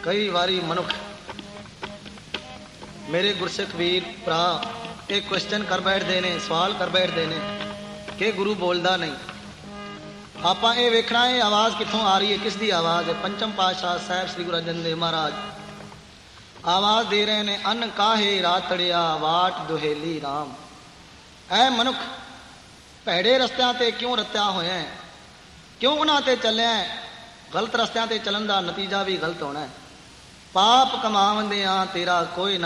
ਕਈ ਵਾਰੀ ਮਨੁੱਖ ਮੇਰੇ ਗੁਰਸਿੱਖ ਵੀਰ ਭਰਾ ਇਹ ਕੁਐਸਚਨ ਕਰ ਬੈਠਦੇ ਨੇ, ਸਵਾਲ ਕਰ ਬੈਠਦੇ ਨੇ ਕਿ ਗੁਰੂ ਬੋਲਦਾ ਨਹੀਂ। ਆਪਾਂ ਇਹ ਵੇਖਣਾ ਇਹ ਆਵਾਜ਼ ਕਿੱਥੋਂ ਆ ਰਹੀ ਹੈ, ਕਿਸ ਦੀ ਆਵਾਜ਼ ਹੈ। ਪੰਚਮ ਪਾਤਸ਼ਾਹ ਸਾਹਿਬ ਸ੍ਰੀ ਗੁਰੂ ਅਰਜਨ ਦੇਵ ਮਹਾਰਾਜ ਆਵਾਜ਼ ਦੇ ਰਹੇ ਨੇ, ਅੰਨ ਕਾਹੇ ਰਾਤੜਿਆ ਵਾਟ ਦੁਹੇਲੀ ਰਾਮ। ਐ ਮਨੁੱਖ ਭੈੜੇ ਰਸਤਿਆਂ ਤੇ ਕਿਉਂ ਰਤਿਆ ਹੋਇਆ, ਕਿਉਂ ਉਹਨਾਂ ਤੇ ਚੱਲਿਆ? ਗਲਤ ਰਸਤਿਆਂ ਤੇ ਚੱਲਣ ਦਾ ਨਤੀਜਾ ਵੀ ਗਲਤ ਹੋਣਾ। ਪਾਪ ਕਮਾਵੰਦਿਆਂ ਤੇਰਾ ਕੋਈ ਨਾ